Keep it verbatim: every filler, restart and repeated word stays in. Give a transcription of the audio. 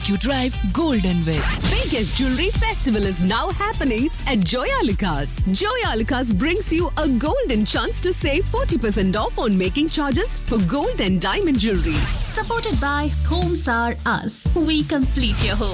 You drive golden with. Biggest jewelry festival is now happening at Joyalukas. Joyalukas brings you a golden chance to save forty percent off on making charges for gold and diamond jewelry. Supported by Homes Are Us. We complete your home.